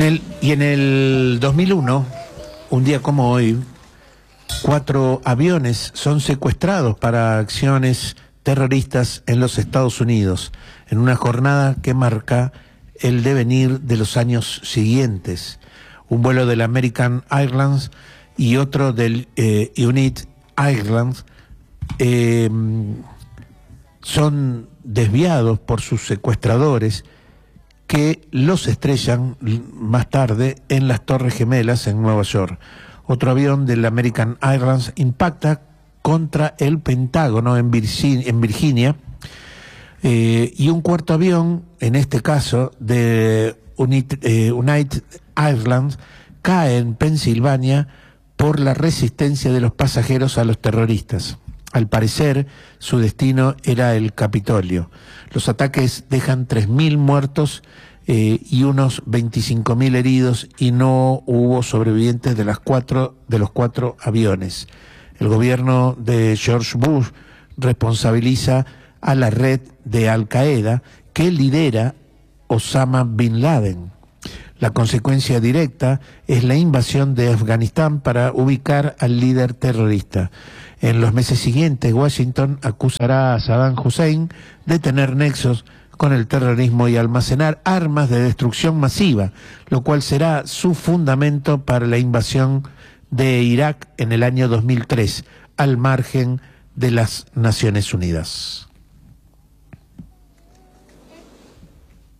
En el 2001, un día como hoy, 4 aviones son secuestrados para acciones terroristas en los Estados Unidos, en una jornada que marca el devenir de los años siguientes. Un vuelo del American Airlines y otro del United Airlines son desviados por sus secuestradores, que los estrellan más tarde en las Torres Gemelas en Nueva York. Otro avión del American Airlines impacta contra el Pentágono en Virginia, y un cuarto avión, en este caso de United Airlines, cae en Pensilvania por la resistencia de los pasajeros a los terroristas. Al parecer, su destino era el Capitolio. Los ataques dejan 3.000 muertos y unos 25.000 heridos, y no hubo sobrevivientes de los cuatro aviones. El gobierno de George Bush responsabiliza a la red de Al-Qaeda que lidera Osama Bin Laden. La consecuencia directa es la invasión de Afganistán para ubicar al líder terrorista. En los meses siguientes, Washington acusará a Saddam Hussein de tener nexos con el terrorismo y almacenar armas de destrucción masiva, lo cual será su fundamento para la invasión de Irak en el año 2003, al margen de las Naciones Unidas.